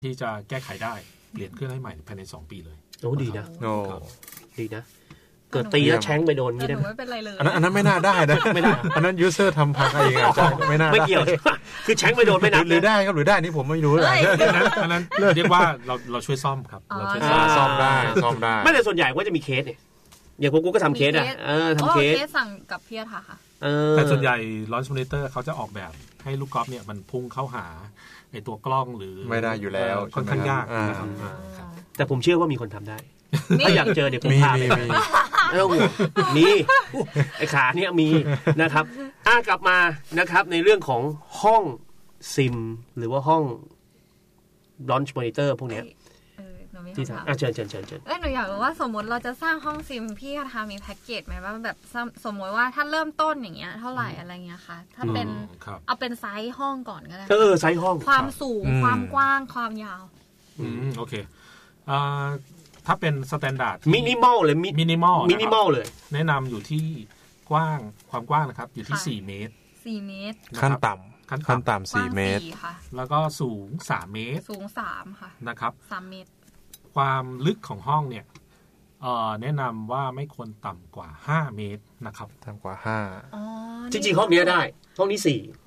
ที่จะแก้ไขได้เปลี่ยนเครื่องให้ใหม่ภายใน2 ปีเลยโอ้ดีนะดีนะเกิดตีแล้วแช้งไปโดนนี่ได้ไม่เป็นไรเลยอันนั้นไม่น่าได้นะไม่ได้อันนั้นยูเซอร์ทำพังเองใช่ไม่น่าไม่เกี่ยวคือแช้งไปโดนไม่นับหรือได้ครับหรือได้นี่ผมไม่รู้เลยอันนั้นเรียกว่าเราช่วยซ่อมครับเราช่วยซ่อมได้ไม่แต่ส่วนใหญ่ก็จะมีเคสเนี่ยอย่างกูก็ทำเคสอ่ะทำเคสสั่งกับพี่อาทาค่ะแต่ส่วนใหญ่ Launch Monitor เขาจะออกแบบให้ลูกกอล์ฟเนี่ยมันพุ่งเข้าหาไอตัวกล้องหรือไม่ได้อยู่แล้วค่อนข้างยากนะครับแต่ผมเชื่อว่ามีคนทำได้ถ้าอยากเจอเดี๋ยวผมพาไปไม่ต้องห่วงมีไอ้ขาเนี่ยมีนะครับกลับมานะครับในเรื่องของห้องซิมหรือว่าห้อง Launch Monitor พวกเนี้ยที่ทำเชิญหนูอยากรู้ว่าสมมติเราจะสร้างห้องซิมพี่อาทามีแพ็กเกจไหมว่าแบบสมมติว่าถ้าเริ่มต้นอย่างเงี้ยเท่าไหร่อะไรเงี้ยคะถ้าเป็นเอาเป็นไซส์ห้องก่อนก็ได้ไซส์ห้องความสูงความกว้างความยาวโอเคถ้าเป็นสแตนดาร์ดมินิมอลเลยมินิมอลเลยแนะนำอยู่ที่กว้างความกว้างนะครับอยู่ที่4 เมตร 4 เมตรขั้นต่ำ4 เมตรแล้วก็สูง3 เมตรสูง3ค่ะนะครับ 3 เมตรความลึกของห้องเนี่ยแนะนำว่าไม่ควรต่ำกว่า5 เมตรนะครับต่ำกว่า 5จริงๆห้องนี้ได้ห้องนี้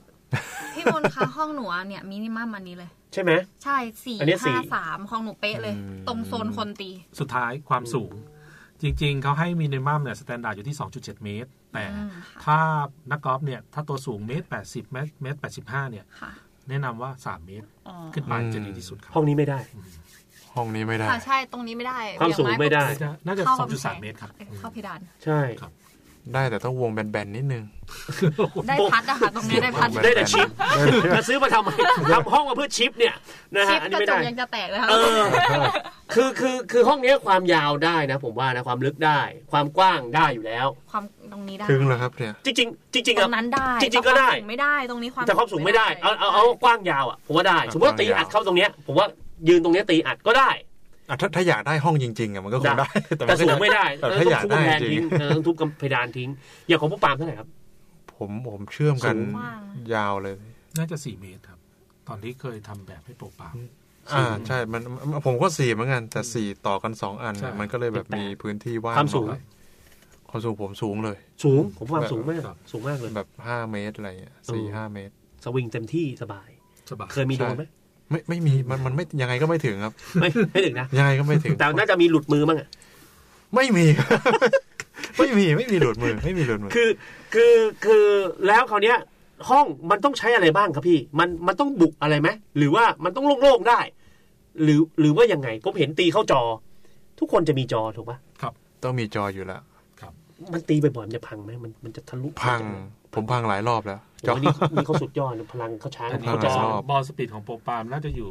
4 พี่มนต์คะห้องหนูเนี่ยมินิมัมอันนี้เลยใช่ไหมใช่4 5 3ของหนูเป๊ะเลยตรงโซนคนตีสุดท้ายความสูงจริงๆเขาให้มินิมัมเนี่ยสแตนดาร์ดอยู่ที่ 2.7 เมตรแต่ถ้านักกอล์ฟเนี่ยถ้าตัวสูง1.80 เมตร 85เนี่ยแนะนำว่า3 เมตรขึ้นไปจะดีที่สุดครับห้องนี้ไม่ได้ใช่ตรงนี้ไม่ได้ความสูงไม่ได้น่าจะ 2.3 เมตรครับเข้าเพดานใช่ได้แต่ต้องวงแบนๆนิดนึงได้พัดอะค่ะตรงนี้ได้พัดได้แต่ชิปจะซื้อมาทำห้องมาเพื่อชิปเนี่ยนะฮะอันนี้ไม่ได้ยังจะแตกเลยค่ะคือห้องนี้ความยาวได้นะผมว่านะความลึกได้ความกว้างได้อยู่แล้วความตรงนี้ได้ถึงแล้วครับเนี่ยจริงตรงนั้นได้จริงก็ได้ไม่ได้ตรงนี้แต่ความสูงไม่ได้เอากว้างยาวอ่ะผมว่าได้สมมติว่าตีอัดเข้าตรงเนี้ยผมว่ายืนตรงนี้ตีอัดก็ได้ถ้าอยากได้ห้องจริงๆอ่ะมันก็คงได้แต่สูงไม่ได้แต่ถ้าอยากได้จริงต้องทุบกำเพดานทิ้งอย่างของผู้ปามเท่าไหร่ครับผมเชื่อมกันยาวเลยน่าจะ4 เมตรครับตอนที่เคยทำแบบให้โปรปามใช่มันผมก็4เหมือนกันแต่4ต่อกัน2อันมันก็เลยแบบมีพื้นที่ว่างความสูงผมสูงเลยผมความสูงมากเลยแบบ5 เมตรอะไรเงี้ย4-5 เมตรสวิงเต็มที่สบายเคยมีโดนไหมไม่มีมันไม่ยังไงก็ไม่ถึงครับไม่ถึงนะยังไงก็ไม่ถึงแต่น่าจะมีหลุดมือมั้งอ่ะไม่มีหลุดมือคือแล้วคราวเนี้ยห้องมันต้องใช้อะไรบ้างครับพี่มันต้องบุกอะไรไหมหรือว่ามันต้องโล่งๆได้หรือว่ายังไงผมเห็นตีเข้าจอทุกคนจะมีจอถูกป่ะครับต้องมีจออยู่แล้วครับมันตีบ่อยๆมันจะพังไหมมันจะทะลุผมพังหลายรอบแล้วจอนี่เขาสุดยอดพลังเขาช้าเขาจอบอลสปีดของโปรปามน่าจะอยู่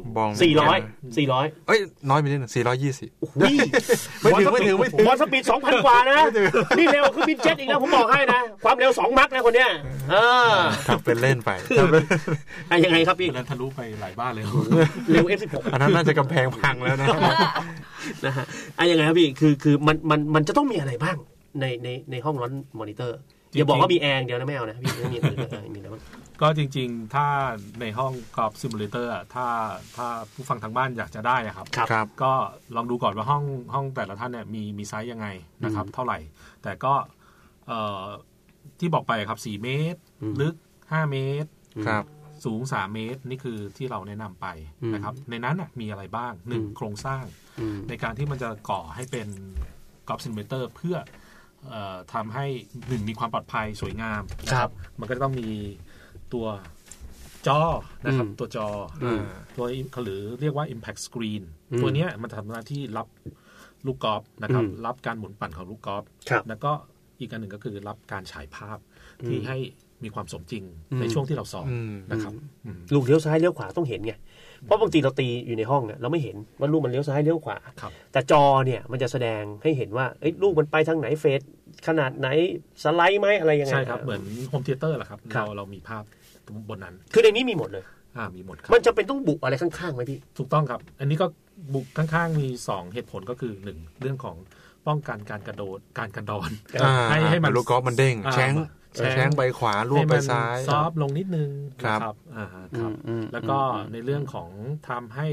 400 เอ้ยน้อยไปนิดนึง420 โอ้ยไม่ถึงบอลสปีด 2,000 กว่านะนี่เร็วคือบินเจ็ตอีกแล้วผมบอกให้นะความเร็ว2 มัคนะคนเนี้ยทำเป็นเล่นไปยังไงครับพี่นั้นทะลุไปหลายบ้านเลยเร็ว F16 อันนั้นน่าจะกำแพงพังแล้วนะฮะยังไงครับพี่คือมันจะต้องมีอะไรบ้างในห้องร้อนมอนิเตอร์อย่าบอกว่ามีแอร์เดียวนะไม่เอานะพี่ไม่มีอะไรบ้างก็จริงๆถ้าในห้องกอล์ฟซิมูเลเตอร์ถ้าผู้ฟังทางบ้านอยากจะได้ครับก็ลองดูก่อนว่าห้องแต่ละท่านเนี่ยมีไซส์ยังไงนะครับเท่าไหร่แต่ก็ที่บอกไปครับ4 เมตรลึก5 เมตรสูง3 เมตรนี่คือที่เราแนะนำไปนะครับในนั้นมีอะไรบ้าง1โครงสร้างในการที่มันจะก่อให้เป็นกอล์ฟซิมูเลเตอร์เพื่อทำให้1มีความปลอดภัยสวยงามนะครับมันก็ต้องมีตัวจอนะครับตัวจอตัวหรือเรียกว่า impact screen ตัวนี้มันทำหน้าที่รับลูกกอล์ฟนะครับรับการหมุนปั่นของลูกกอล์ฟแล้วก็อีกอันหนึ่งก็คือรับการฉายภาพที่ให้มีความสมจริงในช่วงที่เราซ้อมนะครับลูกเลี้ยวซ้ายเลี้ยวขวาต้องเห็นไงเพราะบางทีเราตีอยู่ในห้องเนี่ยเราไม่เห็นว่าลูกมันเลี้ยวซ้ายเลี้ยวขวาแต่จอเนี่ยมันจะแสดงให้เห็นว่าลูกมันไปทางไหนเฟสขนาดไหนสไลด์ไหมอะไรยังไงใช่ครับเหมือนโฮมเธียเตอร์แหละครับเรามีภาพบนนั้นคือในนี้มีหมดเลยมีหมดครับมันจะเป็นต้องบุกอะไรข้างๆไหมพี่ถูกต้องครับอันนี้ก็บุกข้างๆมี2เหตุผลก็คือ1เรื่องของป้องกันการกระโดดการกระดอนให้มันลูกกอล์ฟมันเด้งแช้งไปขวาล่วงไปซ้ายซอฟลงนิดนึงครับแล้วก็ในเรื่องของทำให้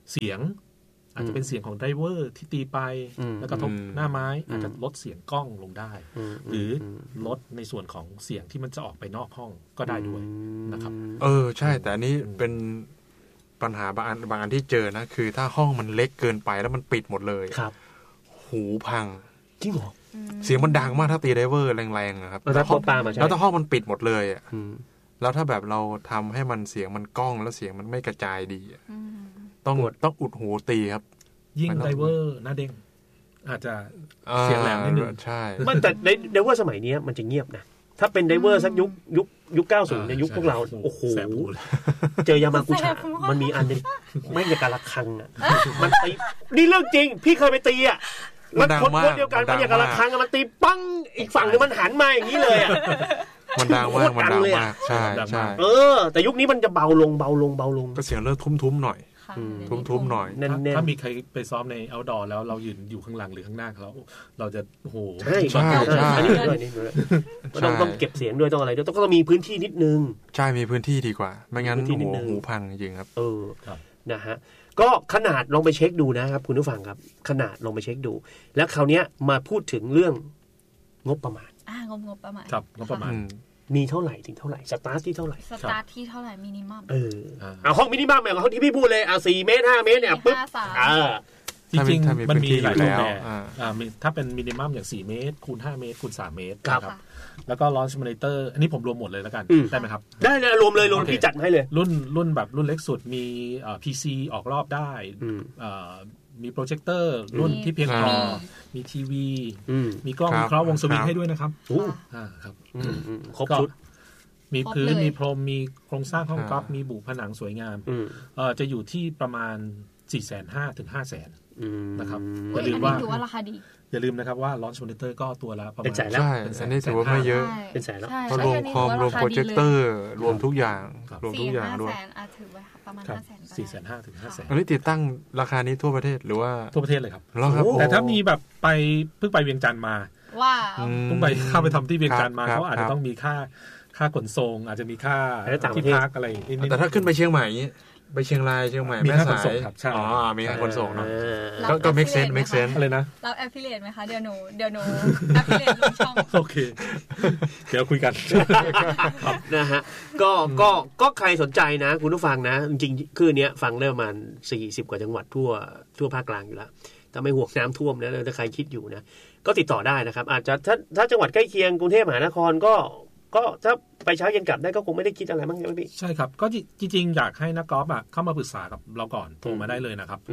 เสียงอาจจะเป็นเสียงของไดรเวอร์ที่ตีไปแล้วกระทบหน้าไม้อาจจะลดเสียงกล้องลงได้หรือลดในส่วนของเสียงที่มันจะออกไปนอกห้องก็ได้ด้วยนะครับใช่แต่อันนี้เป็นปัญหาบางอันที่เจอนะคือถ้าห้องมันเล็กเกินไปแล้วมันปิดหมดเลยครับหูพังจริงเหรอเสียงมันดังมากถ้าตีไดรเวอร์แรงๆครับแล้วถ้าห้องมันปิดหมดเลยอ่ะแล้วถ้าแบบเราทำให้มันเสียงมันก้องแล้วเสียงมันไม่กระจายดีต้องอุดหูตีครับยิ่งไดเวอร์หน้าเด้งอาจจะเสียงแหลมนิดนึงใช่มันแต่ไดเวอร์สมัยนี้มันจะเงียบนะถ้าเป็นไดเวอร์สักยุค90ในยุคพวกเราโอ้โหเจอยามากุชะมันมีอันนึงไม่อย่างการะฆังอ่ะมันตีนี่เรื่องจริงพี่เคยไปตีอ่ะมันคนเดียวกันมันอย่างการะฆังมันตีปั้งอีกฝั่งนึงมันหันมาอย่างนี้เลยอ่ะมันดังมากใช่แต่ยุคนี้มันจะเบาลงก็เสียงเริ่มทุ้มๆหน่อยทุ้มๆหน่อยถ้ามีใครไปซ้อมใน outdoor แล้วเรายืนอยู่ข้างหลังหรือข้างหน้าเราจะโอ้โหใช่อันนี้ด้วยต้องเก็บเสียงด้วยต้องอะไรด้วยต้องมีพื้นที่นิดนึงใช่มีพื้นที่ดีกว่าไม่งั้นหูพังจริงครับนะฮะก็ขนาดลองไปเช็คดูนะครับคุณผู้ฟังครับขนาดลองไปเช็คดูแล้วคราวนี้มาพูดถึงเรื่องงบประมาณงบประมาณครับงบประมาณมีเท่าไหร่ถึงเท่าไหร่สตาร์ทที่เท่าไหร่สตาร์ทที่เท่าไหร่มินิมัมเอาห้องมินิมัมแบบห้องที่พี่พูดเลย4 เมตร 5 เมตรเนี่ยปึ๊บจริงๆมันมีหลายรูปแบบถ้าเป็นมินิมัมอย่าง4 เมตรคูณ5 เมตรคูณ3 เมตรครับแล้วก็ลอนช์ซิมูเลเตอร์อันนี้ผมรวมหมดเลยแล้วกันได้ไหมครับได้เลยรวมเลยพี่จัดให้เลยรุ่นแบบรุ่นเล็กสุดมีPC ออกรอบได้มีโปรเจคเตอร์รุ่นที่เพียงพอมีทีวีมีกล้องวิเคราะห์วงสวิงให้ด้วยนะครับครับครบชุดมีพื้นมีพรมมีโครงสร้างห้องก๊อฟมีบุผนังสวยงามจะอยู่ที่ประมาณ 450,000 ถึง 500,000 นะครับอย่าลืมว่าราคาดีอย่าลืมนะครับว่าลอนช์มอนิเตอร์ก็ตัวละประมาณเป็นแสนแล้วอันนี้ถือว่าไม่เยอะเป็นแสนแล้วเพราะรวมคอมรวมโปรเจคเตอร์รวมทุกอย่างด้วยถือไว้ประมาณ 500,000 ถึง 500,000 อันนี้ติดตั้งราคานี้ทั่วประเทศหรือว่าทั่วประเทศเลยครับแต่ถ้ามีแบบเพิ่งไปเวียงจันทร์มาเพิ่งไปเข้าไปทำที่เวียงจันทร์มาเขาอาจจะต้องมีค่าขนส่งอาจจะมีค่าที่พักอะไรแต่ถ้าขึ้นไปเชียงใหม่ไปเชียงรายเชียงใหม่แม่สายมีค่าขนส่งเนาะก็ make sense อะไรนะเราแอฟฟิเลียตไหมคะเดี๋ยวหนูแอฟฟิเลียตลงช่องโอเคเดี๋ยวคุยกันนะฮะก็ใครสนใจนะคุณผู้ฟังนะจริงๆคืนนี้ฟังได้ประมาณ40กว่าจังหวัดทั่วภาคกลางอยู่แล้วแต่ไม่ห่วงน้ำท่วมนะถ้าใครคิดอยู่นะก็ติดต่อได้นะครับอาจจะถ้าจังหวัดใกล้เคียงกรุงเทพมหานครก็ถ้าไปเช้าเย็นกลับได้ก็คงไม่ได้คิดอะไรมั้งใช่ไหมพี่ใช่ครับก็จริงๆอยากให้นักกอล์ฟเข้ามาปรึกษากับเราก่อนโทรมาได้เลยนะครับ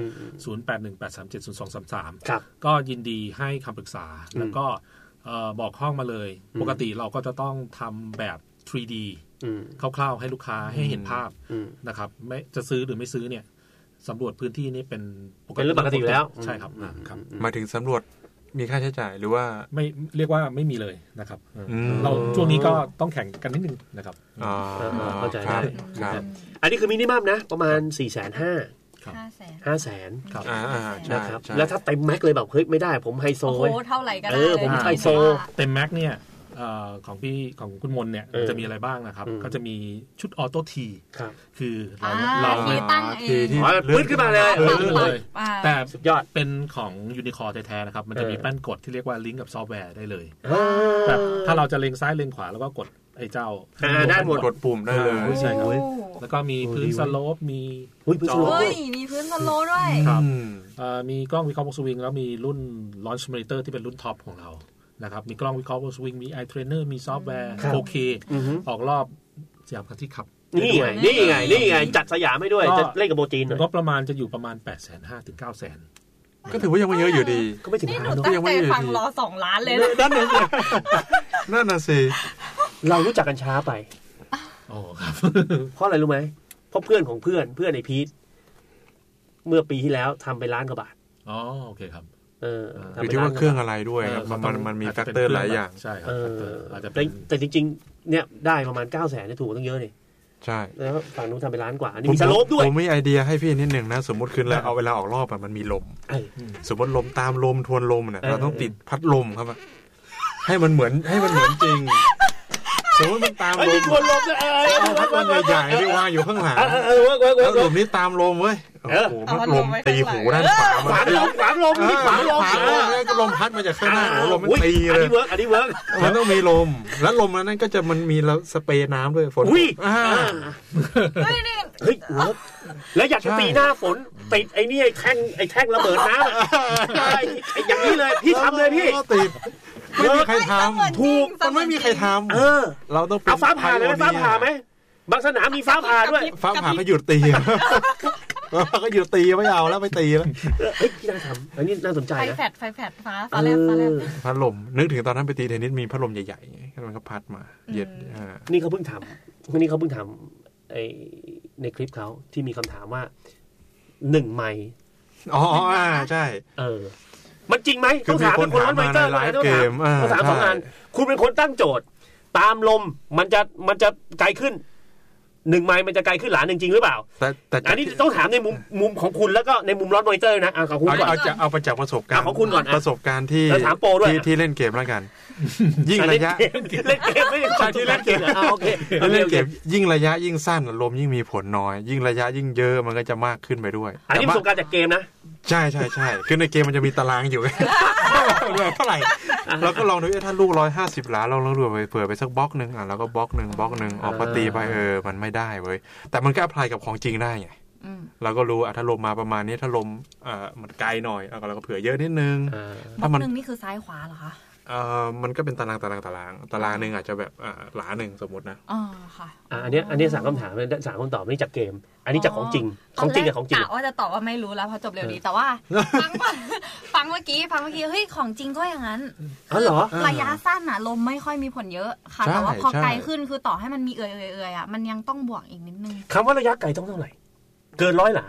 0818370233 ครับก็ยินดีให้คำปรึกษาแล้วก็บอกห้องมาเลยปกติเราก็จะต้องทำแบบ 3D คร่าวๆให้ลูกค้าให้เห็นภาพนะครับไม่จะซื้อหรือไม่ซื้อเนี่ยสำรวจพื้นที่นี่เป็นปกติแล้วใช่ครับครับมาถึงสำรวจมีค่าใช้จ่ายหรือว่าไม่เรียกว่าไม่มีเลยนะครับเราช่วงนี้ก็ต้องแข่งกันนิดนึงนะครับเข้าใจได้อันนี้คือมินิมัมนะประมาณ 450,000 500,000นะครับแล้วถ้าเต็มแม็กเลยแบบเฮ้ยไม่ได้ผมไฮโซโอ้เท่าไหร่ก็ได้ผมไฮโซเต็มแม็กเนี่ยของคุณมนเนี่ยจะมีอะไรบ้างนะครับก็จะมีชุดออโต้ทีคือเราตั้งเองพื้นขึ้นมาเลยแต่ยอดเป็นของยูนิคอร์แท้ๆนะครับมันจะมีแป้นกดที่เรียกว่าลิงก์กับซอฟต์แวร์ได้เลยแบบถ้าเราจะเล็งซ้ายเล็งขวาแล้วก็กดไอ้เจ้าได้หมดกดปุ่มได้เลยใช่ครับแล้วก็มีพื้นสโลปมีจอมีพื้นสโลปด้วยครับมีกล้องวิเคราะห์วงสวิงแล้วมีรุ่น Launch Simulator ที่เป็นรุ่นท็อปของเรานะครับมีกล้องวิเคราะห์วงสวิงมี Eye Trainer มีซอฟต์แวร์โอเคออกรอบสยามคันที่ขับนี่ไงจัดสยามให้ด้วยจะเล่นกับโบจีนงบประมาณจะอยู่ประมาณ 850,000 ถึง 900,000 ก็ถือว่ายังไม่เยอะอยู่ดีก็ไม่ถึงล้านก็ยังไม่เยอะฟังรอ2 ล้านเลยนั่นน่ะสิเรารู้จักกันช้าไปอ๋อครับเพราะอะไรรู้ไหมเพราะเพื่อนของเพื่อนในพีทเมื่อปีที่แล้วทำไป1 ล้านกว่าบาทอ๋อโอเคครับอยู่ที่ว่าเครื่องอะไรด้วยครับมันมีแฟกเตอร์หลายอย่างใช่ครับอาจจะแต่จริงๆเนี่ยได้ประมาณ 900,000เนี่ยถูกตั้งเยอะเลยใช่แล้วฝั่งนู้นทำไป1 ล้านกว่านี่มีสโลปด้วยผมมีไอเดียให้พี่นิดนึงนะสมมติคืนแล้วเอาเวลาออกรอบมันมีลมสมมติลมตามลมทวนลมเนี่ยเราต้องติดพัดลมครับให้มันเหมือนจริงสมมติมันตามลมมีทวนลมเอาพัดลมใหญ่ๆที่วางอยู่ข้างหลังแล้วลมนี้ตามลมเว้ยโอ้โหพัดลมตีหูด้านขวาขวางลมก็ลมพัดมาจากข้างหน้าลมมันตีเลยอันนี้เวิร์กมันต้องมีลมแล้วลมนั้นก็จะมันมีแล้วสเปรย์น้ำด้วยฝนเฮ้ยแล้วอยากจะตีหน้าฝนติดไอ้นี่ไอ้แท่งระเบิดน้ำอย่างนี้เลยพี่ทำเลยพี่ติดไม่มีใครทำถูกมันไม่มีใครทำเราต้องเอาฟ้าผ่าเลยฟ้าผ่าไหมบางสนามมีฟ้าผ่าด้วยฟ้าผ่าก็หยุดตีก็หยุดตีไม่เอาแล้วไม่ตีแล้วพี่น่าทำอันนี้น่าสนใจนะไฟแฟดฟ้าแลบพัดลมนึกถึงตอนนั้นไปตีเทนนิสมีพัดลมใหญ่ๆมันก็พัดมาเย็นนี่เขาเพิ่งทำคนนี้เขาเพิ่งทำในคลิปเขาที่มีคำถามว่า1 ไมล์อ๋อใช่มันจริงไหมต้องถามเป็นคนร้อนไมเตอร์ต้องถาม2 งานคุณเป็นคนตั้งโจทย์ตามลมมันจะไกลขึ้น1 ไมล์มันจะไกลขึ้นหลาจริงหรือเปล่าแต่อันนี้ต้องถามในมุมของคุณแล้วก็ในมุมร้อนไมเตอร์นะของคุณก่อนเอาไปจากประสบการณ์ของคุณก่อนประสบการณ์ที่เล่นเกมแล้วกันยิ่งระยะเล่นเกมไม่ใช่ที่เล่นเกมโอเคเล่นเกมยิ่งระยะยิ่งสั้นลมยิ่งมีผลน้อยยิ่งระยะยิ่งเยอะมันก็จะมากขึ้นไปด้วยอันนี้ประสบการณ์จากเกมนะใช่คือในเกมมันจะมีตารางอยู่เท่าไหร่เราก็ลองดูถ้าลูก150 หลาเราลองดูไปเผื่อไปสักบล็อกนึงแล้วก็บล็อกนึงออกมาตีไปมันไม่ได้เว้ยแต่มันก็อพพลายกับของจริงได้ไงเราก็รู้ถ้าลมมาประมาณนี้ถ้าลมมันไกลหน่อยเราก็เผื่อเยอะนิดนึงถ้ามันนึงนี่คือซ้ายขวาเหรอคะมันก็เป็นตารางนึงอาจจะแบบหลาหนึ่งสมมตินะค่ะอันนี้3 คำถาม3 คำตอบนี่จากเกมอันนี้จากของจริงของจริงกับของจริงว่าจะตอบว่าไม่รู้แล้วพอจบเร็วนี้แต่ว่าฟังเมื่อกี้เฮ้ยของจริงก็อย่างนั้นเหรอระยะสั้นลมไม่ค่อยมีผลเยอะค่ะแต่ว่าพอไกลขึ้นคือต่อให้มันมีมันยังต้องบวกอีกนิดนึงคำว่าระยะไกลต้องเท่าไหร่เกิน100 หลา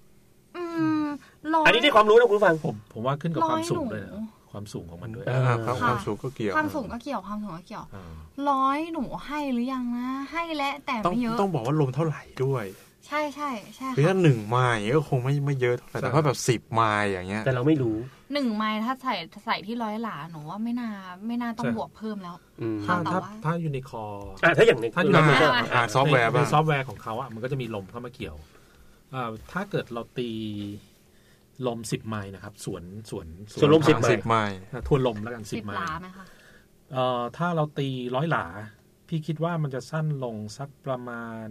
อันนี้ได้ความรู้นะคุณฟังผมว่าขึ้นกับความสูงด้วยนะความสูงของมันด้วยความสูงก็เกี่ยวความสูงก็เกี่ยว100หนูให้หรือยังนะให้และแต่ไม่เยอะต้องบอกว่าลมเท่าไหร่ด้วยใช่คือถ้า1 ไมล์ก็คงไม่เยอะเท่าไหร่แต่ถ้าแบบ10 ไมล์อย่างเงี้ยแต่เราไม่รู้ 1 ไมล์ถ้าใส่ที่100 หลาหนูว่าไม่น่าต้องบวกเพิ่มแล้วถ้ายูนิคอร์ถ้าอย่างนี้ซอฟต์แวร์ของเขามันก็จะมีลมเข้ามาเกี่ยวถ้าเกิดเราตีลม10 ไมล์นะครับสวนลม10 ไมล์ทวนลมแล้วกัน10 ไมล์หลาไหมคะถ้าเราตี100 หลาพี่คิดว่ามันจะสั้นลงสักประมาณ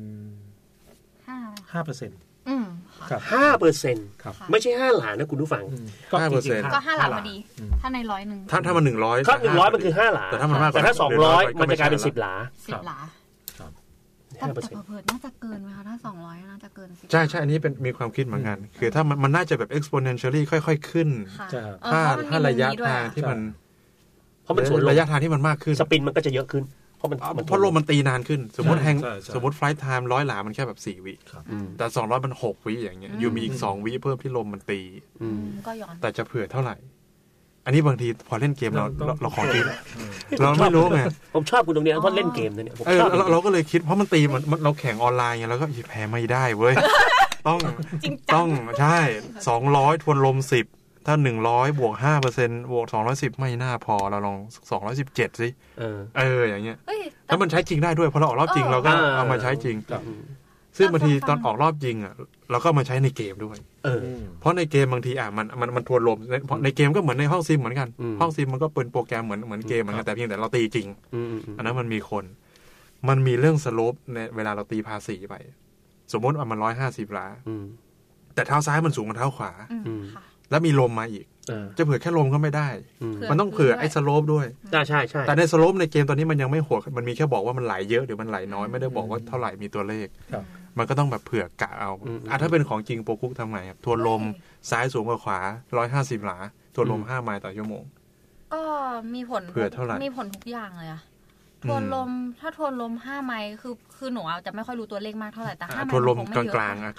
5% ครับ 5% ครับไม่ใช่5 หลานะคุณผู้ฟังก็ 5% ก็5 หลาพอดีถ้าใน100นึงถ้ามัน100 ถ้า100มันคือ5 หลาแต่ถ้ามันมากกว่าถ้า200มันจะกลายเป็น10 หลา 10 หลาแต่เพิ่มน่าจะเกินไหมคะถ้า200น่าจะเกินใช่อันนี้เป็นมีความคิดเหมือนกันคือถ้ามันน่าจะแบบ exponentially ค่อยๆขึ้นถ้าระยะทางที่มันเพราะมันส่วนระยะทางที่มันมากขึ้นสปินมันก็จะเยอะขึ้นเพราะลมมันตีนานขึ้นสมมติ flight time 100 หลามันแค่แบบ4 วิแต่200มัน6 วิอย่างเงี้ยอยู่มีอีก2 วิเพิ่มที่ลมมันตีก็ย้อนแต่จะเผื่อเท่าไหร่อันนี้บางทีพอเล่นเกมเราของจริงเราไม่รู้ไงผมชอบคุณตรงนี้เพราะเล่นเกมเนี่ยเราก็เลยคิดเพราะมันตีมันเราแข่งออนไลน์ไงแล้วก็แพ้ไม่ได้เว้ยต้องใช่200ทวนลม10ถ้า100บวก 5% บวก210ไม่น่าพอเราลอง217สิอย่างเงี้ยแล้วมันใช้จริงได้ด้วยพอเราออกรอบจริงเราก็เอามาใช้จริงซึ่งบางทีตอนออกรอบจริงเราก็มาใช้ในเกมด้วยเพราะในเกมบางทีมันทวนลมในเกมก็เหมือนในห้องซิมเหมือนกันห้องซิมมันก็เป็นโปรแกรมเหมือนเกมเหมือนกันแต่เพียงแต่เราตีจริงอันนั้นมันมีมันมีเรื่องสโลปในเวลาเราตีภาษีไปสมมติว่ามัน150 หลาแต่เท้าซ้ายมันสูงกว่าเท้าขวาแล้วมีลมมาอีกจะเผื่อแค่ลมก็ไม่ได้มันต้องเผื่อไอ้สโลปด้วยใช่แต่ในสโลปในเกมตอนนี้มันยังไม่โหดมันมีแค่บอกว่ามันไหลเยอะหรือมันไหลน้อยไม่ได้บอกว่าเท่าไหร่มีตัวเลขมันก็ต้องแบบเผื่อกะเอาถ้าเป็นของจริงโปรคุกทำไงครับทวนลมซ้ายสูงกว่าขวา150 หลาทวนลม5 ไมล์ต่อชั่วโมงก็มีผลเผื่อเท่าไหร่มีผลทุกอย่างเลยอะทวนลมถ้าทวนลม5 ไมล์คือหนูจะไม่ค่อยรู้ตัวเลขมากเท่าไหร่แต่5 ไมล์ทวนลมกลาง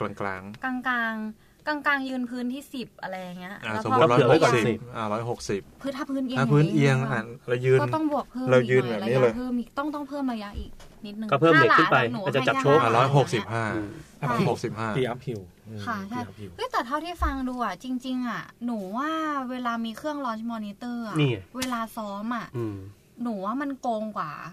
ยืนพื้นที่10อะไรอย่างเงี้ยแล้วพอ160 คือถ้าพื้นเอียงเรายืนก็ต้องบวกเพิ่มเรายืนแบบนี้เลยเพิ่มอีกต้องเพิ่มระยะอีกนิดนึงก็เพิ่มเหล็กขึ้นไปอาจจะจับโชค 165 ตีอัพฮิลค่ะใช่แต่เท่าที่ฟังดูจริงๆหนูว่าเวลามีเครื่องลอนช์มอนิเตอร์เวลาซ้อมหนูว่ามันโกงก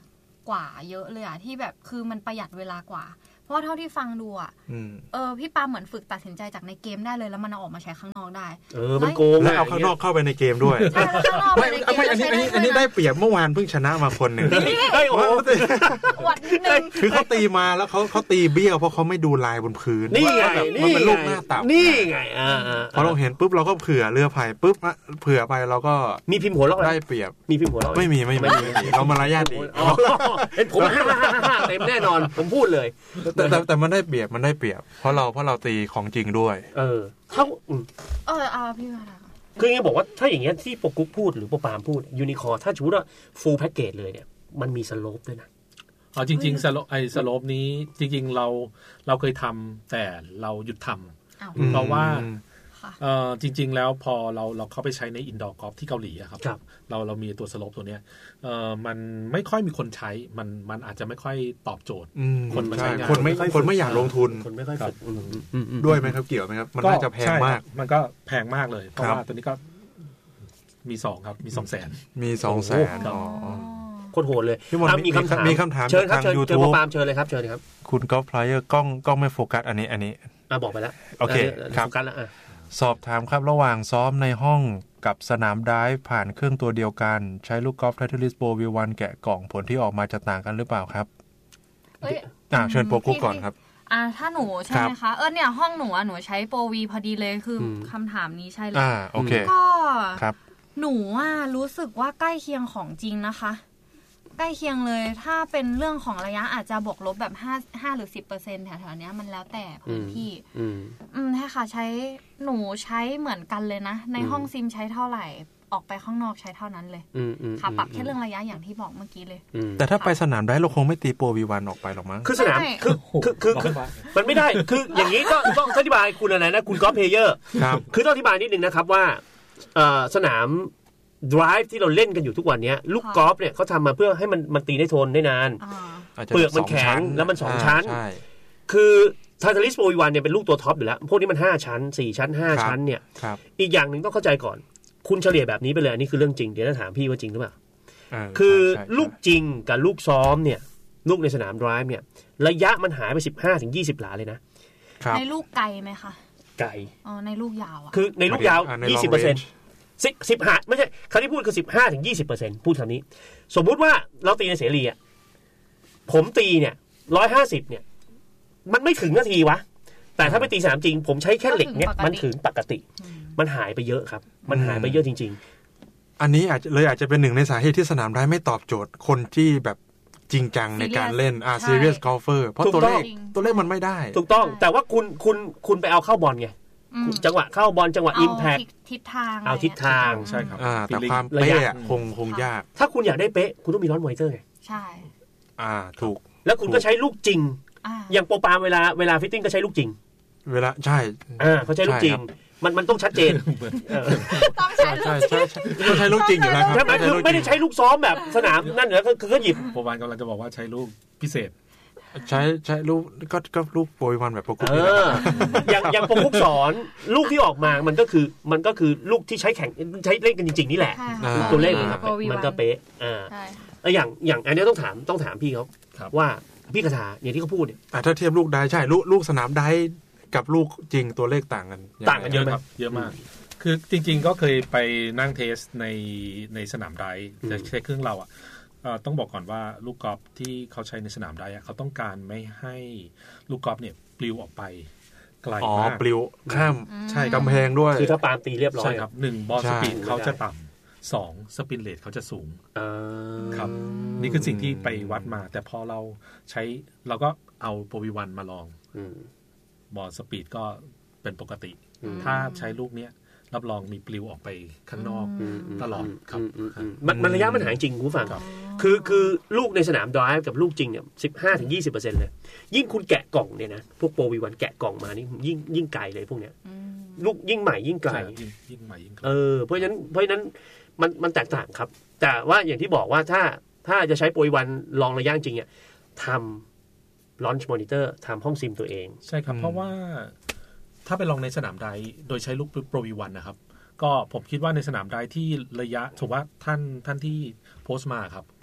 กว่าเยอะเลยที่แบบคือมันประหยัดเวลากว่าเพราะเท่าที่ฟังดูพี่ปาเหมือนฝึกตัดสินใจจากในเกมได้เลยแล้วมันเอาออกมาใช้ข้างนอกได้มันโกงแล้วเอาข้างนอกเข้าไปในเกมด้วยใช่แล้วข้างนอกไปในเกมอันนี้ได้เปรียบเมื่อวานเพิ่งชนะมาคนหนึ่งโอ้วัดนิดนึงคือเขาตีมาแล้วเขาตีเบี้ยวเพราะเขาไม่ดูลายบนพื้นนี่ไงมันเป็นลูกหน้าต่ำนี่ไงพอเราเห็นปุ๊บเราก็เผื่อเรือไผ่ปุ๊บเผื่อไปเราก็มีพิมพ์หัวเราะได้เปรียบมีพิมพ์หัวเราะไม่มีเรามารยาทดีเป็นผมเต็มแน่นอนผมพูดเลยแต่มันได้เปรียบเพราะเราตีของจริงด้วยถ้าพี่มาคือยังบอกว่าถ้าอย่างเงี้ยที่ปกุ๊กพูดหรือปปามพูดยูนิคอร์ถ้าชูว่าฟูลแพ็กเกจเลยเนี่ยมันมีสโลปด้วยนะจริงๆสโลปนี้จริงๆเราเคยทำแต่เราหยุดทำเพราะว่าจริงๆแล้วพอเราเข้าไปใช้ในอินดอร์กอล์ฟที่เกาหลีครับเรามีตัวสโลปตัวเนี้ยมันไม่ค่อยมีคนใช้มันอาจจะไม่ค่อยตอบโจทย์คนมาใช้งานคนไม่อยากลงทุนคนไม่ค่อยฝึกด้วยไหมครับเกี่ยวไหมครับมันน่าจะแพงมากมันก็แพงมากเลยเพราะว่าตัวนี้ก็มี2ครับมี 200,000 มี 200,000 โคตรโหดเลยมีคำถามเชิญครับเชิญปามเชิญเลยครับเชิญครับคุณกอล์ฟพลายเออร์กล้องไม่โฟกัสอันนี้บอกไปแล้วโอเคครับโฟกัสแล้วสอบถามครับระหว่างซ้อมในห้องกับสนามไดฟ์ผ่านเครื่องตัวเดียวกันใช้ลูกกอล์ฟ Titleist Pro V1 แกะกล่องผลที่ออกมาจะต่างกันหรือเปล่าครับเชิญโปรกุ๊กก่อนครับถ้าหนูใช่ไหมคะเนี่ยห้องหนูใช้โปรวีพอดีเลยคือคำถามนี้ใช่เลยโอเคก็หนูรู้สึกว่าใกล้เคียงของจริงนะคะใกล้เคียงเลยถ้าเป็นเรื่องของระยะอาจจะบวกลบแบบ5หรือ 10% แถวๆนี้มันแล้วแต่พื้นที่ใช่ค่ะหนูใช้เหมือนกันเลยนะในห้องซิมใช้เท่าไหร่ออกไปข้างนอกใช้เท่านั้นเลยค่ะปรับแค่เรื่องระยะอย่างที่บอกเมื่อกี้เลยแต่ถ้าไปสนามได้เราคงไม่ตีโปร V1 ออกไปหรอกมั้งคือสนามคือมันไม่ได้คืออย่างนี้ก็ต้องอธิบายคุณอะไรนะคุณกอล์ฟเพลเยอร์คือต้องอธิบายนิดนึงนะครับว่าสนามdrive ที่เราเล่นกันอยู่ทุกวันนี้ลูกกอล์ฟเนี่ยเขาทำมาเพื่อให้มันตีได้ทนได้นานเปลือกมันแข็งแล้วมัน2ชั้นคือ Titleist Pro V1 เนี่ยเป็นลูกตัวท็อปอยู่แล้วพวกนี้มัน5ชั้น4ชั้น5ชั้นเนี่ยอีกอย่างนึงต้องเข้าใจก่อนคุณเฉลี่ยแบบนี้ไปเลยอันนี้คือเรื่องจริงเดี๋ยวจะถามพี่ว่าจริงหรือเปล่าคือลูกจริงกับลูกซ้อมเนี่ยลูกในสนาม drive เนี่ยระยะมันหายไป 15-20 หลาเลยนะในลูกไกลไหมคะไกลในลูกยาวคือในลูกยาว 20%15ไม่ใช่คำที่พูดคือ 15-20% พูดคำนี้สมมุติว่าเราตีในเสรีผมตีเนี่ย150เนี่ยมันไม่ถึงนาทีวะแต่ถ้าไปตีสนามจริงผมใช้แค่เหล็กเนี่ยมันถึงปกติมันหายไปเยอะครับมันหายไปเยอะจริงๆอันนี้อาจจะเป็นหนึ่งในสาเหตุที่สนามได้ไม่ตอบโจทย์คนที่แบบจริงจังในการเล่นserious golfer เพราะตัวเลขมันไม่ได้ถูกต้องแต่ว่าคุณไปเอาเข้าบอลไงจังหวะเข้าบอลจังหวะ impact ทิศทางเอาทิศทางใช่ครับแต่ความเป๊ะคงยากถ้าคุณอยากได้เป๊ะคุณต้องมีร้อนมอนิเตอร์ไงใช่ถูกแล้วคุณก็ใช้ลูกจริงอย่างโปรปาเวลาฟิตติ้งก็ใช้ลูกจริงใช่เขาใช้ลูกจริงมันต้องชัดเจนต้องใช้ลูกจริงอยู่แล้วครับคือไม่ได้ใช้ลูกซ้อมแบบสนามนั่นเหรอคือก็หยิบโปรปากำลังจะบอกว่าใช้ลูกพิเศษใช้ลูกก็ลูกโปรยวันแบบโปรกุ๊กอย่างโปรกุ๊กสอนลูกที่ออกมามันก็คือลูกที่ใช้แข่งใช้เล่นกันจริงๆนี่แหละตัวเลขมันก็เป๊ะอย่างอันนี้ต้องถามพี่เขาว่าพี่คาถาอย่างที่เขาพูดเนี่ยถ้าเทียบลูกได้ใช่ลูกสนามได้กับลูกจริงตัวเลขต่างกันเยอะครับเยอะมากคือจริงๆก็เคยไปนั่งเทสในสนามไดฟ์ใช้เครื่องเราต้องบอกก่อนว่าลูกกอล์ฟที่เขาใช้ในสนามไดฟ์เขาต้องการไม่ให้ลูกกอล์ฟเนี่ยปลิวออกไปไกลมากปลิวข้ามใช่กำแพงด้วยคือถ้าปามตีเรียบร้อยใช่ครับ1บอลสปีดเขาจะต่ำ2สปินเรทเขาจะสูงครับนี่คือสิ่งที่ไปวัดมาแต่พอเราใช้เราก็เอาโปรวีวันมาลองบอลสปีดก็เป็นปกติถ้าใช้ลูกเนี้ยรับรองมีปลิวออกไปข้างนอกตลอดครับมันระยะมันหายจริงคุณฟังคือลูกในสนามไดฟ์กับลูกจริงเนี่ย 15-20% เลยยิ่งคุณแกะกล่องเนี่ยนะพวกโปรวีวันแกะกล่องมานี่ยิ่งไกลเลยพวกเนี้ยลูกยิ่งใหม่ยิ่งไกลยิ่งใหม่ยิ่งไกลเพราะฉะนั้นมันแตกต่างครับแต่ว่าอย่างที่บอกว่าถ้าจะใช้โปรวีวันลองระยะจริงเนี่ยทำlaunch monitor ทำห้องซิมตัวเองใช่ครับเพราะว่าถ้าไปลองในสนามไดโดยใช้ลูกโปรวีวันนะครับก็ผมคิดว่าในสนามไดที่ระยะถือว่าท่านที่โพสต์มาครับ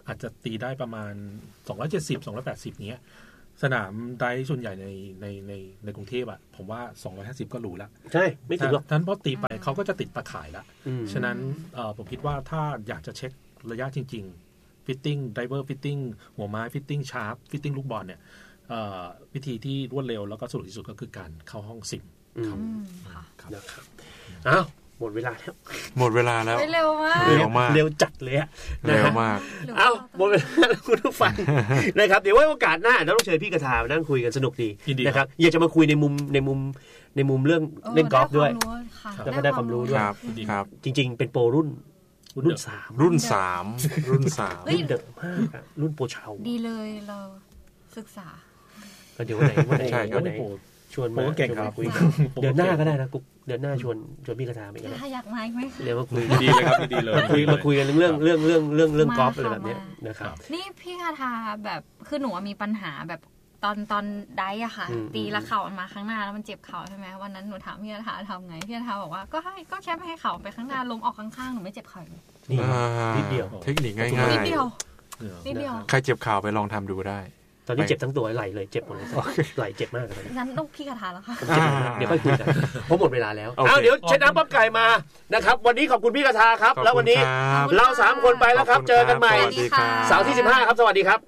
อาจจะตีได้ประมาณ270 280เนี้ยสนามไดส่วนใหญ่ในกรุงเทพอ่ะผมว่า250ก็หรูแล้วใช่ไม่ถึงหรอกท่านพอตีไปเขาก็จะติดตะข่ายแล้วฉะนั้นผมคิดว่าถ้าอยากจะเช็คระยะจริงๆฟิตติ้งไดเวอร์ฟิตติ้งหัวไม้ฟิตติ้งชาร์ปฟิตติ้งลูกบอลเนี่ยวิธีที่รวดเร็วแล้วก็สะดวกที่สุดก็คือการเข้าห้องซิมครับนะครับอ้าวหมดเวลาแล้วเร็วมากเร็วจัดเลยอะเร็วมากอ้าวหมดเวลาแล้วคุณผู้ฟังนะครับเดี๋ยวไว้โอกาสหน้าเราต้องเชิญพี่กระทามานั่งคุยกันสนุกดีนะครับอยากจะมาคุยในมุมเรื่องเล่นกอล์ฟด้วยแล้วก็ได้ความรู้ด้วยครับจริงๆเป็นโปรรุ่น3รุ่น3 รุ่นเด็กมากรุ่นโปรเชาดีเลยเราศึกษาเดี๋ยววันไหนชวนมาเก่งครับเดือนหน้าก็ได้นะกุ๊กเดือนหน้าชวนพี่กระทาไปกันถ้าอยากมาไหมเดี๋ยวมาคุยดีเลยครับดีเลยมาคุยกันเรื่องกอล์ฟอะไรแบบนี้นะครับนี่พี่กระทาแบบคือหนูมีปัญหาแบบตอนได้อะค่ะตีละเข่ามันมาข้างหน้าแล้วมันเจ็บเข่าใช่ไหมวันนั้นหนูถามพี่กระทาทำไงพี่กระทาบอกว่าก็แค่ไม่ให้เข่าไปข้างหน้าลมออกข้างๆหนูไม่เจ็บเข่านิดเดียวเทคนิคง่ายๆนิดเดียวใครเจ็บเข่าไปลองทำดูได้ตอนนี้เจ็บทั้งตัวไหล่เลยเจ็บหมดเลยไหล่เจ็บมากเลยงั้นต้องพี่กระทาแล้วค่ะเดี๋ยวค่อยคุยกันเพราะหมดเวลาแล้วเดี๋ยวเช็ดน้ำป๊อปไก่มานะครับวันนี้ขอบคุณพี่กระทาครับแล้ววันนี้เรา3คนไปแล้วครับเจอกันใหม่เสาร์ที่15ครับสวัสดีครับ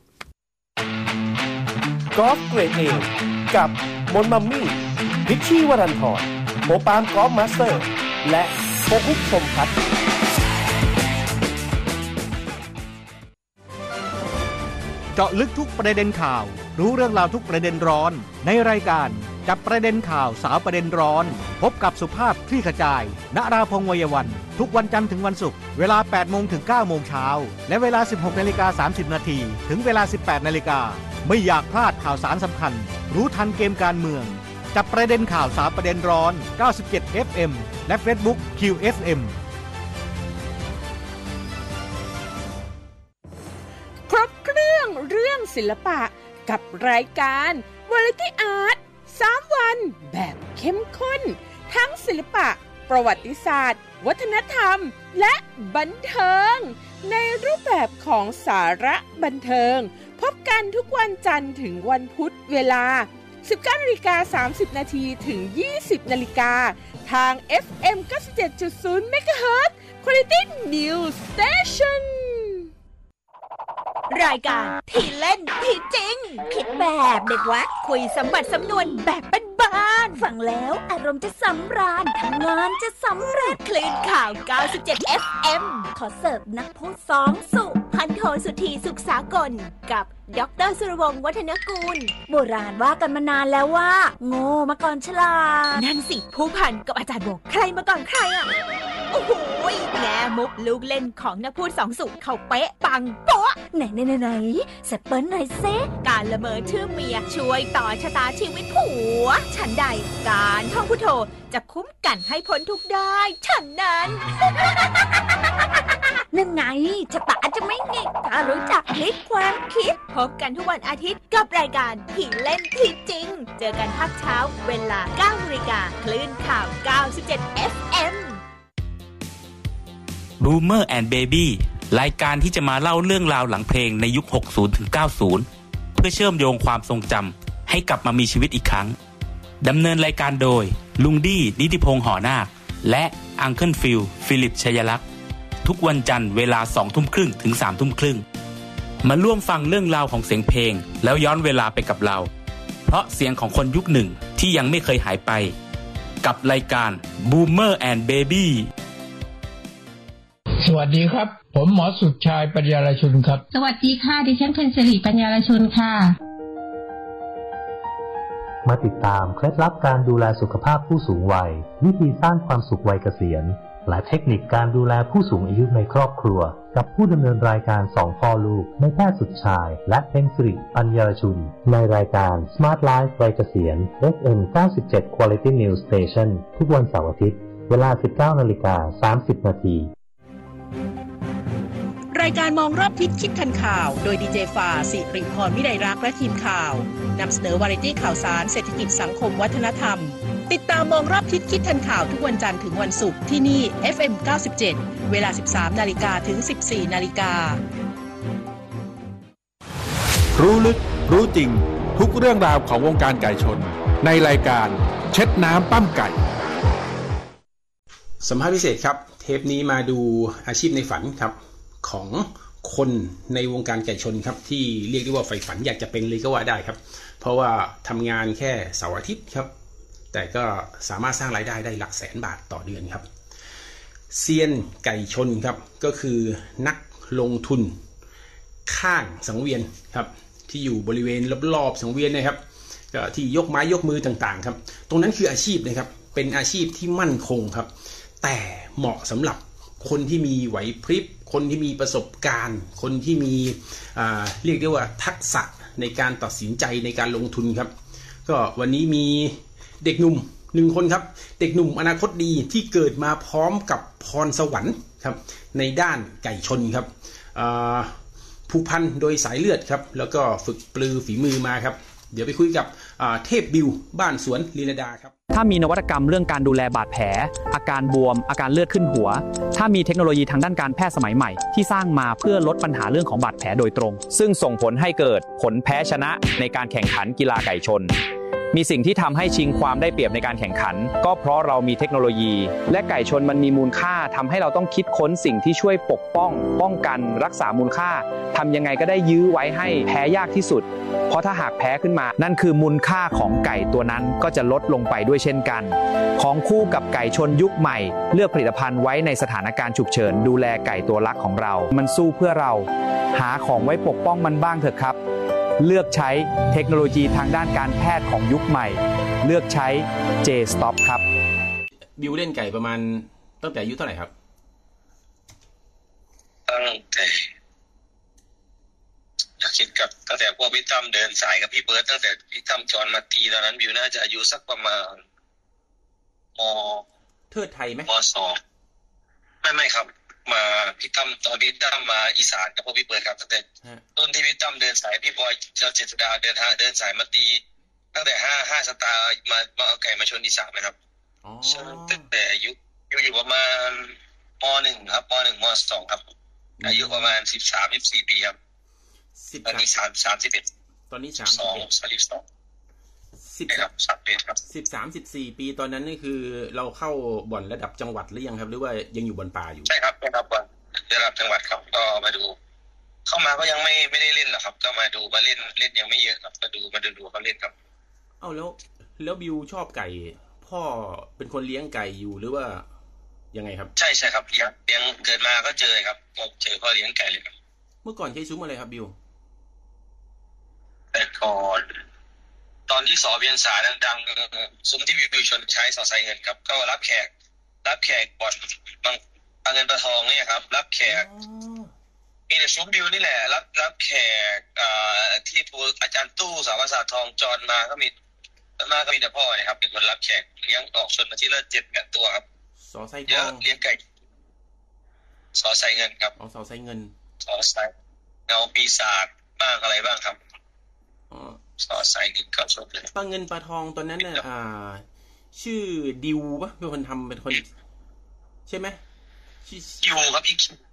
กอล์ฟเกรด A กับมนมัมมี่พิชชี่วรันทรโปปามกอล์ฟมาสเตอร์และโปคุกชมพัฒน์เจาะลึกทุกประเด็นข่าวรู้เรื่องราวทุกประเด็นร้อนในรายการจับประเด็นข่าวสาวประเด็นร้อนพบกับสุภาพคลี่ขจายณราพงษ์วัยวันทุกวันจันทร์ถึงวันศุกร์เวลา 8 โมงถึง 9 โมงเช้าและเวลา 16:30 นาทีถึงเวลา 18 นาฬิกาไม่อยากพลาดข่าวสารสำคัญรู้ทันเกมการเมืองจับประเด็นข่าวสาวประเด็นร้อน97 FM และ Facebook QFM ครบเครื่องศิลปะกับรายการ Variety Art 3 วันแบบเข้มข้นทั้งศิลปะประวัติศาสตร์วัฒนธรรมและบันเทิงในรูปแบบของสาระบันเทิงพบกันทุกวันจันทร์ถึงวันพุธเวลา 19:30 นาทีถึง 20 นาฬิกาทาง FM 97.0 MHz Quality News Station รายการที่เล่นที่จริงคิดแบบเด็กวัดคุยสมบัติสำนวนแบบบ้านๆฟังแล้วอารมณ์จะสำราญทำงานจะสำเร็จคลื่นข่าว97 FM ขอเสิร์ฟนักพูด2สุพันโทสุธีสุขสากลกับดร.สุรวงศ์วัฒนกูลโบราณว่ากันมานานแล้วว่าโง่มาก่อนฉลาดนั่นสิผู้พันกับอาจารย์บอกใครมาก่อนใครอ่ะโอ้โหแง่มุกลูกเล่นของนักพูด2สุเขาเป๊ะปังโป๊ะไหนแซปเปิ้ลหน่อยเซการละเมอชื่อเมียช่วยต่อชะตาชีวิตผัวฉันใดการท่องพุทโธจะคุ้มกันให้พ้นทุกข์ได้ฉันนั้นนั่นไงชะตาจะไม่งิกถ้ารู้จักพลิกความคิดพบกันทุกวันอาทิตย์กับรายการที่เล่นที่จริงเจอกันภาคเช้าเวลา 9 นาฬิกาคลื่นข่าว97 FM Boomer and Baby รายการที่จะมาเล่าเรื่องราวหลังเพลงในยุค 60 ถึง 90 เพื่อเชื่อมโยงความทรงจำให้กลับมามีชีวิตอีกครั้งดำเนินรายการโดยลุงดี้นิติพงษ์หอนาคและอังเคิลฟิลฟิลิปชัยลักษณ์ทุกวันจันทร์เวลา 20:30 ถึง 3:30 มาร่วมฟังเรื่องราวของเสียงเพลงแล้วย้อนเวลาไปกับเราเพราะเสียงของคนยุคหนึ่งที่ยังไม่เคยหายไปกับรายการ Boomer and Baby สวัสดีครับผมหมอสุดชายปัญญารชุนครับสวัสดีค่ะดิฉันเพ็ญศิริปัญญารชุนค่ะมาติดตามเคล็ดลับการดูแลสุขภาพผู้สูงวัยวิธีสร้างความสุขวัยเกษียณและเทคนิคการดูแลผู้สูงอายุในครอบครัวกับผู้ดำเนินรายการ2พ่อลูกนายแพทย์สุดชายและเพ็ญศิริปัญญารชุนในรายการ Smart Life วัยเกษียณ FM 97 Quality News Station ทุกวันเสาร์อาทิตย์เวลา 19:30 นาทีรายการมองรอบทิศคิดทันข่าวโดยดีเจฟ้าสิริพรวิไลรักษ์และทีมข่าวนำเสนอวาไรตี้ข่าวสารเศรษฐกิจสังคมวัฒนธรรมติดตามมองรอบทิศคิดทันข่าวทุกวันจันทร์ถึงวันศุกร์ที่นี่ FM 97 เวลา 13 นาฬิกาถึง 14 นาฬิการู้ลึกรู้จริงทุกเรื่องราวของวงการไก่ชนในรายการเช็ดน้ำปั้มไก่สัมภาษณ์พิเศษครับเทปนี้มาดูอาชีพในฝันครับของคนในวงการไก่ชนครับที่เรียกได้ว่าใฝ่ฝันอยากจะเป็นเลยก็ว่าได้ครับเพราะว่าทำงานแค่เสาร์อาทิตย์ครับแต่ก็สามารถสร้างรายได้ได้หลักแสนบาทต่อเดือนครับเซียนไก่ชนครับก็คือนักลงทุนข้างสังเวียนครับที่อยู่บริเวณรอบๆสังเวียนนะครับก็ที่ยกไม้ยกมือต่างๆครับตรงนั้นคืออาชีพนะครับเป็นอาชีพที่มั่นคงครับแต่เหมาะสำหรับคนที่มีไหวพริบคนที่มีประสบการณ์คนที่มีเรียกได้ว่าทักษะในการตัดสินใจในการลงทุนครับก็วันนี้มีเด็กหนุ่ม1คนครับเด็กหนุ่มอนาคตดีที่เกิดมาพร้อมกับพรสวรรค์ครับในด้านไก่ชนครับผูกพันโดยสายเลือดครับแล้วก็ฝึกปลือฝีมือมาครับเดี๋ยวไปคุยกับเทพบิวบ้านสวนลีลาดาครับถ้ามีนวัตกรรมเรื่องการดูแลบาดแผลอาการบวมอาการเลือดขึ้นหัวถ้ามีเทคโนโลยีทางด้านการแพทย์สมัยใหม่ที่สร้างมาเพื่อลดปัญหาเรื่องของบาดแผลโดยตรงซึ่งส่งผลให้เกิดผลแพ้ชนะในการแข่งขันกีฬาไก่ชนมีสิ่งที่ทำให้ชิงความได้เปรียบในการแข่งขันก็เพราะเรามีเทคโนโลยีและไก่ชนมันมีมูลค่าทำให้เราต้องคิดค้นสิ่งที่ช่วยปกป้องป้องกันรักษามูลค่าทำยังไงก็ได้ยื้อไว้ให้แพ้ยากที่สุดเพราะถ้าหากแพ้ขึ้นมานั่นคือมูลค่าของไก่ตัวนั้นก็จะลดลงไปด้วยเช่นกันของคู่กับไก่ชนยุคใหม่เลือกผลิตภัณฑ์ไว้ในสถานการณ์ฉุกเฉินดูแลไก่ตัวรักของเรามันสู้เพื่อเราหาของไว้ปกป้องมันบ้างเถอะครับเลือกใช้เทคโนโลยีทางด้านการแพทย์ของยุคใหม่เลือกใช้ J-Stop ครับบิวเล่นไก่ประมาณตั้งแต่อายุเท่าไหร่ครับตั้งแต่อยากคิดกับตั้งแต่พวกพี่ตั้มเดินสายกับพี่เบิร์ดตั้งแต่พี่ตั้มจอนมาตีตอนนั้นบิวน่าจะอายุสักประมาณเทิดไทยไหมม.2ไม่ครับมาพี่ตั้มตอนพี่ตั้มมาอีสานกับพวกพี่เบิร์ดครับตั้งแต่ต้นที่พี่ตั้มเดินสายพี่บอยเจ้าเจษฎาเดินสายมาตีตั้งแต่5สตาร์มาเอาไก่มาชนอีสานนะครับตั้งแต่อายุอยู่ประมาณม.1 ครับม.1 ม.2 ครับอายุประมาณ13-14 ปีครับตอนนี้31ตอนนี้32ครับ 13-14 ปีตอนนั้นนี่คือเราเข้าบ่อนระดับจังหวัดหรือยังครับหรือว่ายังอยู่บนป่าอยู่ใช่ครับเป็นครับบ่อนระดับจังหวัดครับก็มาดูเข้ามาก็ยังไม่ได้เล่นหรอกครับก็มาดูมาเล่นยังไม่เยอะครับมาดูเขาเล่นครับแล้วบิวชอบไก่พ่อเป็นคนเลี้ยงไก่อยู่หรือว่ายังไงครับใช่ครับเลี้ยงเกิดมาก็เจอครับเจอพ่อเลี้ยงไก่เลยครับเมื่อก่อนใช้ซุ้มอะไรครับบิวแต่ก่อนตอนที่สอเวียนสาดังๆซุ้มที่บิวชนใช้สอไซเงินครับก็รับแขกบ่อนบางเงินประทองเนี่ยครับรับแขกมีแต่ซุ้มบิวนี่แหละรับแขกที่ผู้อาจารย์ตู้สาวภาษาทองจอนมาก็มีแต่พ่อนะครับเป็นคนรับแขกเลี้ยงออกชนมาที่ละ7ตัวครับสอไซทองเลี้ยงไก่สอไซเงินครับสอไซเงินสอไซเงาปีศาจบ้างอะไรบ้างครับสอไซเงินก็ชอบเลยปลาเงินปลาทองตอนนั้นเนี่ยชื่อดิวปะเป็นคนทำเป็นคนใช่ไหมดิวครับ